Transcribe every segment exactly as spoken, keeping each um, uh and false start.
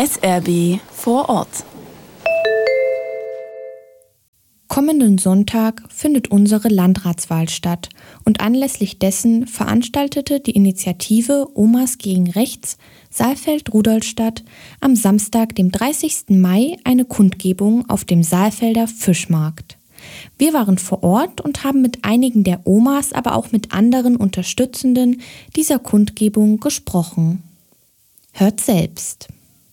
S R B vor Ort. Kommenden Sonntag findet unsere Landratswahl statt und anlässlich dessen veranstaltete die Initiative Omas gegen Rechts Saalfeld-Rudolstadt am Samstag, dem dreißigsten Mai, eine Kundgebung auf dem Saalfelder Fischmarkt. Wir waren vor Ort und haben mit einigen der Omas, aber auch mit anderen Unterstützenden dieser Kundgebung gesprochen. Hört selbst.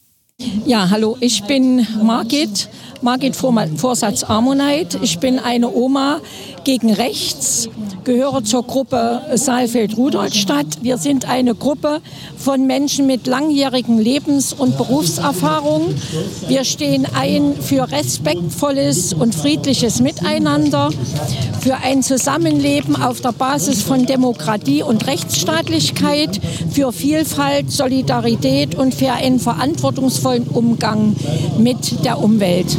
Ja, hallo, ich bin Margit, Margit Vorsatz Ammonite. Ich bin eine Oma gegen Rechts, gehöre zur Gruppe Saalfeld-Rudolstadt. Wir sind eine Gruppe von Menschen mit langjährigen Lebens- und Berufserfahrung. Wir stehen ein für respektvolles und friedliches Miteinander, für ein Zusammenleben auf der Basis von Demokratie und Rechtsstaatlichkeit, für Vielfalt, Solidarität und für einen verantwortungsvollen Umgang mit der Umwelt.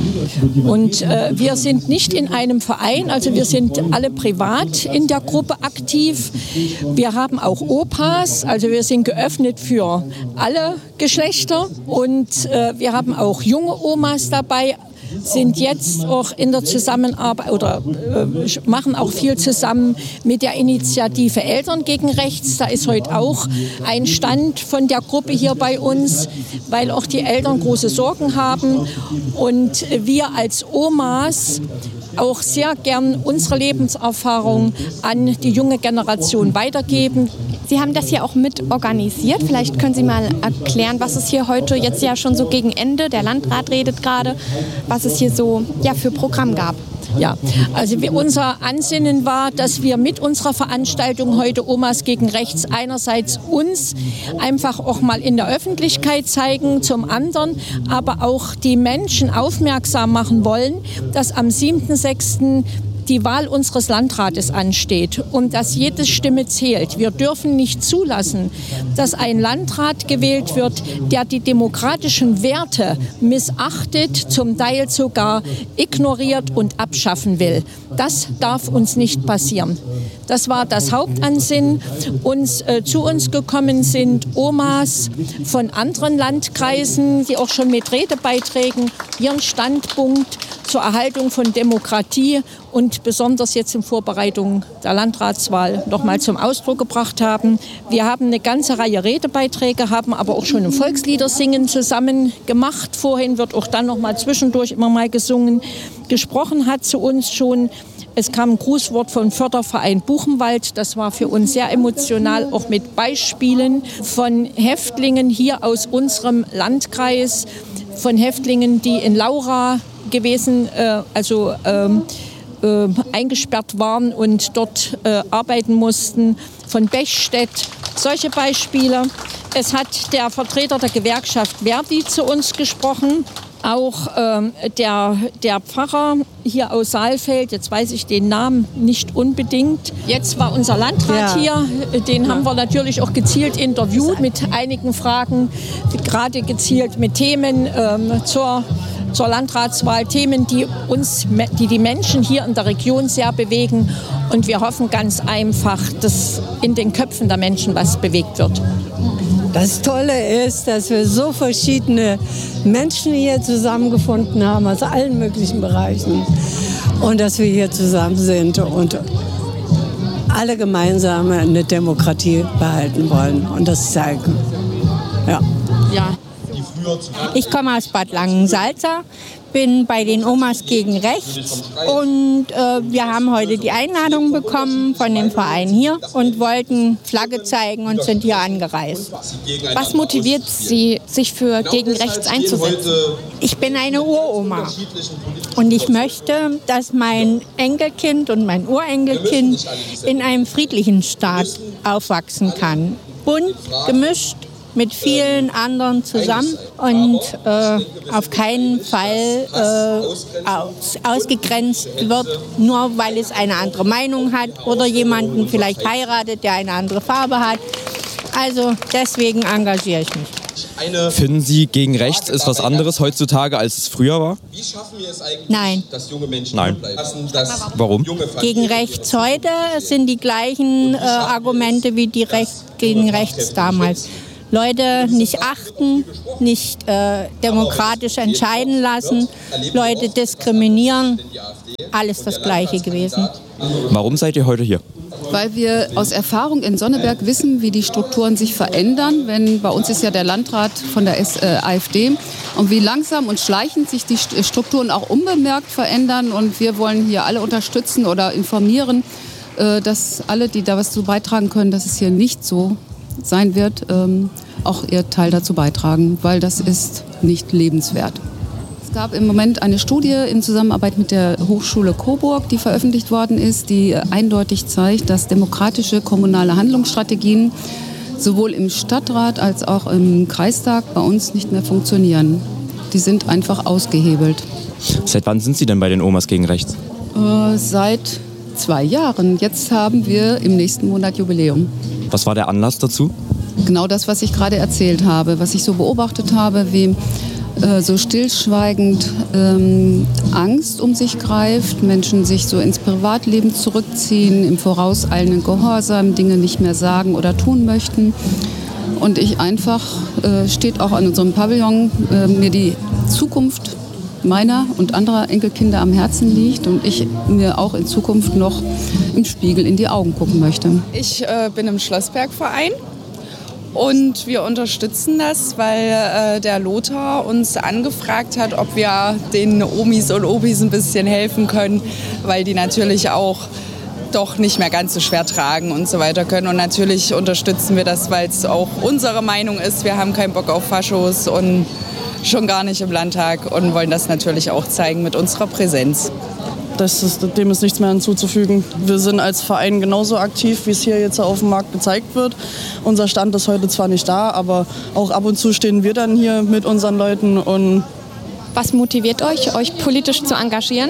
Und äh, wir sind nicht in einem Verein, also wir sind alle privat in der Gruppe aktiv. Wir haben auch Opas, also wir sind geöffnet für alle Geschlechter und äh, wir haben auch junge Omas dabei, sind jetzt auch in der Zusammenarbeit oder äh, machen auch viel zusammen mit der Initiative Eltern gegen Rechts. Da ist heute auch ein Stand von der Gruppe hier bei uns, weil auch die Eltern große Sorgen haben und wir als Omas auch sehr gern unsere Lebenserfahrung an die junge Generation weitergeben. Sie haben das hier auch mit organisiert. Vielleicht können Sie mal erklären, was es hier heute, jetzt ja schon so gegen Ende, der Landrat redet gerade, was es hier so ja, für Programm gab. Ja, also wir, unser Ansinnen war, dass wir mit unserer Veranstaltung heute Omas gegen Rechts einerseits uns einfach auch mal in der Öffentlichkeit zeigen, zum anderen aber auch die Menschen aufmerksam machen wollen, dass am siebten sechsten die Wahl unseres Landrates ansteht und dass jede Stimme zählt. Wir dürfen nicht zulassen, dass ein Landrat gewählt wird, der die demokratischen Werte missachtet, zum Teil sogar ignoriert und abschaffen will. Das darf uns nicht passieren. Das war das Hauptansinnen. Uns, äh, zu uns gekommen sind Omas von anderen Landkreisen, die auch schon mit Redebeiträgen ihren Standpunkt zur Erhaltung von Demokratie und besonders jetzt in Vorbereitung der Landratswahl noch mal zum Ausdruck gebracht haben. Wir haben eine ganze Reihe Redebeiträge, haben aber auch schon ein Volksliedersingen zusammen gemacht. Vorhin wird auch dann noch mal zwischendurch immer mal gesungen. Gesprochen hat zu uns schon, es kam ein Grußwort vom Förderverein Buchenwald. Das war für uns sehr emotional, auch mit Beispielen von Häftlingen hier aus unserem Landkreis, von Häftlingen, die in Laura gewesen, äh, also ähm, äh, eingesperrt waren und dort äh, arbeiten mussten, von Bechstedt, solche Beispiele. Es hat der Vertreter der Gewerkschaft Verdi zu uns gesprochen, auch ähm, der, der Pfarrer hier aus Saalfeld, jetzt weiß ich den Namen nicht unbedingt. Jetzt war unser Landrat ja. hier, den ja. haben wir natürlich auch gezielt interviewt mit einigen Fragen, gerade gezielt mit Themen ähm, zur zur Landratswahl, Themen, die uns, die die Menschen hier in der Region sehr bewegen. Und wir hoffen ganz einfach, dass in den Köpfen der Menschen was bewegt wird. Das Tolle ist, dass wir so verschiedene Menschen hier zusammengefunden haben, aus allen möglichen Bereichen. Und dass wir hier zusammen sind und alle gemeinsam eine Demokratie behalten wollen und das zeigen. Ja. Ja. Ich komme aus Bad Langensalza, bin bei den Omas gegen Rechts und äh, wir haben heute die Einladung bekommen von dem Verein hier und wollten Flagge zeigen und sind hier angereist. Was motiviert Sie, sich für gegen Rechts einzusetzen? Ich bin eine Uroma und ich möchte, dass mein Enkelkind und mein Urenkelkind in einem friedlichen Staat aufwachsen kann. Bunt, gemischt, mit vielen anderen zusammen und äh, auf keinen Fall äh, aus, ausgegrenzt wird, nur weil es eine andere Meinung hat oder jemanden vielleicht heiratet, der eine andere Farbe hat. Also deswegen engagiere ich mich. Finden Sie, gegen rechts ist was anderes heutzutage, als es früher war? Nein. Nein. Warum? Gegen rechts heute sind die gleichen äh, Argumente wie die Recht, gegen rechts damals. Leute nicht achten, nicht äh, demokratisch entscheiden lassen, Leute diskriminieren. Alles das Gleiche gewesen. Warum seid ihr heute hier? Weil wir aus Erfahrung in Sonneberg wissen, wie die Strukturen sich verändern. Wenn, bei uns ist ja der Landrat von der S, äh, AfD. Und wie langsam und schleichend sich die Strukturen auch unbemerkt verändern. Und wir wollen hier alle unterstützen oder informieren, äh, dass alle, die da was zu beitragen können, dass es hier nicht so sein wird, ähm, auch ihr Teil dazu beitragen. Weil das ist nicht lebenswert. Es gab im Moment eine Studie in Zusammenarbeit mit der Hochschule Coburg, die veröffentlicht worden ist, die eindeutig zeigt, dass demokratische kommunale Handlungsstrategien sowohl im Stadtrat als auch im Kreistag bei uns nicht mehr funktionieren. Die sind einfach ausgehebelt. Seit wann sind Sie denn bei den Omas gegen Rechts? Äh, seit zwei Jahren. Jetzt haben wir im nächsten Monat Jubiläum. Was war der Anlass dazu? Genau das, was ich gerade erzählt habe, was ich so beobachtet habe, wie so stillschweigend ähm, Angst um sich greift, Menschen sich so ins Privatleben zurückziehen, im vorauseilenden Gehorsam Dinge nicht mehr sagen oder tun möchten. Und ich einfach, äh, steht auch an unserem Pavillon, äh, mir die Zukunft meiner und anderer Enkelkinder am Herzen liegt und ich mir auch in Zukunft noch im Spiegel in die Augen gucken möchte. Ich äh, bin im Schlossbergverein. Und wir unterstützen das, weil äh, der Lothar uns angefragt hat, ob wir den Omis und Opis ein bisschen helfen können, weil die natürlich auch doch nicht mehr ganz so schwer tragen und so weiter können. Und natürlich unterstützen wir das, weil es auch unsere Meinung ist. Wir haben keinen Bock auf Faschos und schon gar nicht im Landtag und wollen das natürlich auch zeigen mit unserer Präsenz. Das ist, dem ist nichts mehr hinzuzufügen. Wir sind als Verein genauso aktiv, wie es hier jetzt auf dem Markt gezeigt wird. Unser Stand ist heute zwar nicht da, aber auch ab und zu stehen wir dann hier mit unseren Leuten. Und was motiviert euch, euch politisch zu engagieren?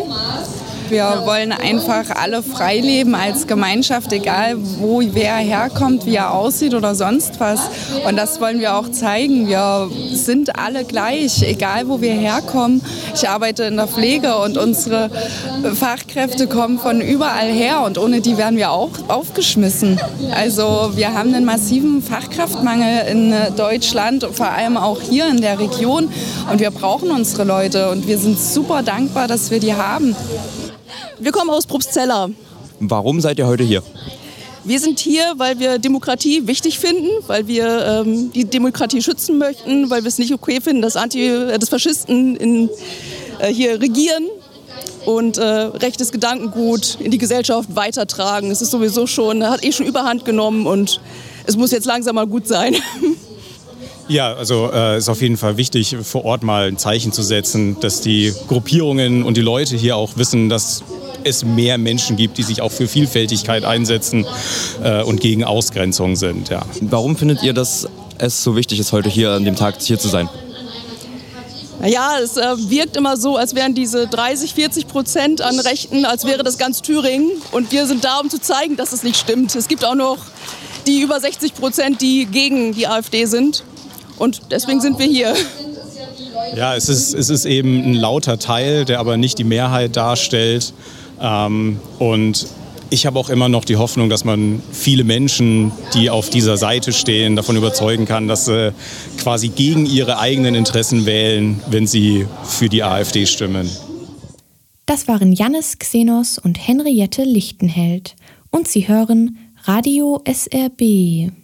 Wir wollen einfach alle frei leben als Gemeinschaft, egal wo wer herkommt, wie er aussieht oder sonst was. Und das wollen wir auch zeigen. Wir sind alle gleich, egal wo wir herkommen. Ich arbeite in der Pflege und unsere Fachkräfte kommen von überall her und ohne die wären wir auch aufgeschmissen. Also wir haben einen massiven Fachkraftmangel in Deutschland, vor allem auch hier in der Region. Und wir brauchen unsere Leute und wir sind super dankbar, dass wir die haben. Wir kommen aus Probstzella. Warum seid ihr heute hier? Wir sind hier, weil wir Demokratie wichtig finden, weil wir ähm, die Demokratie schützen möchten, weil wir es nicht okay finden, dass, Anti, äh, dass Faschisten in, äh, hier regieren und äh, rechtes Gedankengut in die Gesellschaft weitertragen. Es ist sowieso schon, hat eh schon Überhand genommen und es muss jetzt langsam mal gut sein. Ja, also äh, ist auf jeden Fall wichtig, vor Ort mal ein Zeichen zu setzen, dass die Gruppierungen und die Leute hier auch wissen, dass es mehr Menschen gibt, die sich auch für Vielfältigkeit einsetzen äh, und gegen Ausgrenzung sind. Ja. Warum findet ihr, dass es so wichtig ist, heute hier an dem Tag hier zu sein? Ja, es äh, wirkt immer so, als wären diese dreißig, vierzig Prozent an Rechten, als wäre das ganz Thüringen. Und wir sind da, um zu zeigen, dass es nicht stimmt. Es gibt auch noch die über sechzig Prozent, die gegen die AfD sind. Und deswegen sind wir hier. Ja, es ist, es ist eben ein lauter Teil, der aber nicht die Mehrheit darstellt. Ähm, und ich habe auch immer noch die Hoffnung, dass man viele Menschen, die auf dieser Seite stehen, davon überzeugen kann, dass sie quasi gegen ihre eigenen Interessen wählen, wenn sie für die AfD stimmen. Das waren Jannis Xenos und Henriette Lichtenheld. Und Sie hören Radio S R B.